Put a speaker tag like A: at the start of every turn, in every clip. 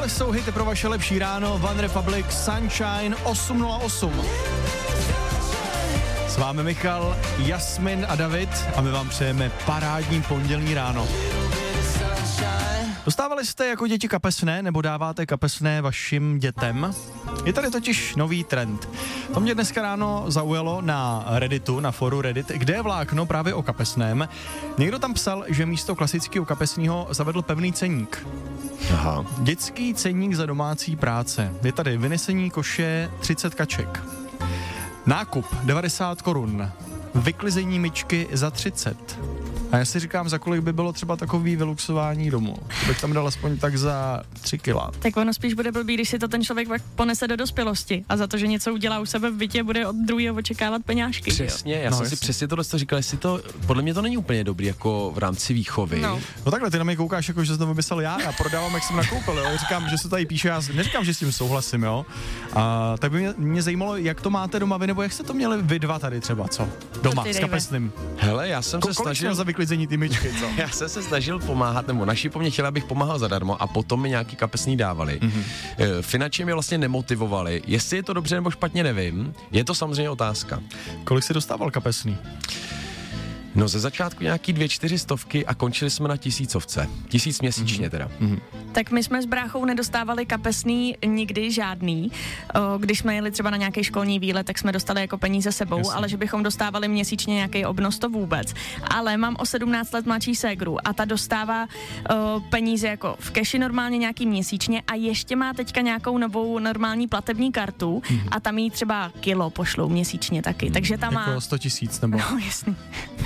A: Tohle jsou hity pro vaše lepší ráno. One Republic, Sunshine, 8:08. S vámi Michal, Jasmin a David a my vám přejeme parádní pondělní ráno. Dostávali jste jako děti kapesné nebo dáváte kapesné vašim dětem? Je tady totiž nový trend. To mě dneska ráno zaujalo na Redditu, na foru Reddit, kde je vlákno právě o kapesném. Někdo tam psal, že místo klasického kapesního zavedl pevný ceník.
B: Aha.
A: Dětský ceník za domácí práce. Je tady vynesení koše 30 kaček. Nákup 90 korun. Vyklizení myčky za 30. A já si říkám, za kolik by bylo třeba takový vyluxování domu. Bych tam dal aspoň tak za 3 kila.
C: Tak ono spíš bude blbý, když si to ten člověk pak ponese do dospělosti a za to, že něco udělá u sebe v bytě, bude od druhého očekávat peňážky.
B: Přesně, já jsem si přesně tohle říkal, jestli to, podle mě to není úplně dobrý jako v rámci výchovy.
A: No takhle, ty na mě koukáš, jako že jsem to vymyslel já prodávám, jak jsem nakoupil, jo. Říkám, že se tady píše, já neříkám, že s tím souhlasím, jo. A tak by mě zajímalo, jak to máte doma vy, nebo jak jste to měli vy dva tady třeba, co? Doma, s kapesným.
B: Hele, já jsem se snažil
A: za vyklizení ty myčky, co?
B: Já jsem se snažil pomáhat, nebo naši po mně chtěli, abych pomáhal zadarmo a potom mi nějaký kapesný dávali. Finančně mě vlastně nemotivovali. Jestli je to dobře nebo špatně, nevím. Je to samozřejmě otázka.
A: Kolik jsi dostával kapesný?
B: No ze začátku nějaký 200-400 a končili jsme na 1000. 1000 měsíčně teda.
C: Tak my jsme s bráchou nedostávali kapesný nikdy žádný. Když jsme jeli třeba na nějaký školní výlet, tak jsme dostali jako peníze sebou,
A: Jasně.
C: ale že bychom dostávali měsíčně nějaký obnos, to vůbec. Ale mám o 17 let mladší ségru a ta dostává peníze jako v keši normálně nějaký měsíčně a ještě má teďka nějakou novou normální platební kartu a tam jí třeba kilo pošlou měsíčně taky. Takže tam má...
A: Jako 100 000 nebo...
C: No jasný.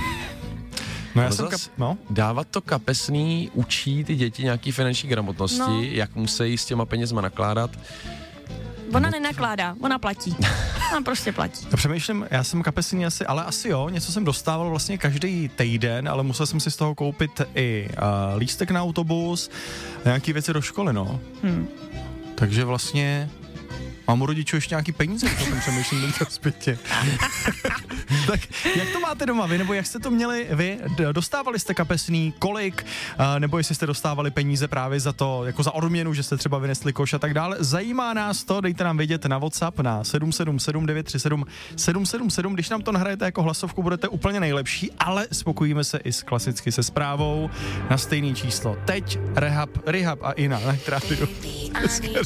A: No já jsem
B: Dávat to kapesný učí ty děti nějaký finanční gramotnosti, jak musí s těma penězma nakládat.
C: Ona nenakládá, ona platí. Ona prostě platí.
A: Já přemýšlím, já jsem kapesný asi jo, něco jsem dostával vlastně každý týden, ale musel jsem si z toho koupit i lístek na autobus a nějaký věci do školy, no. Takže vlastně mám u rodičů ještě nějaký peníze, to jsem přemýšlím teďka zpětě. Tak jak to máte doma vy, nebo jak jste to měli vy? Dostávali jste kapesný, kolik, nebo jestli jste dostávali peníze právě za to, jako za odměnu, že jste třeba vynesli koš a tak dále. Zajímá nás to, dejte nám vědět na WhatsApp na 777 937 777, když nám to nahrajete jako hlasovku, budete úplně nejlepší, ale spokojíme se i klasicky se zprávou na stejné číslo. Teď Rehab a Ina na Hit Radio.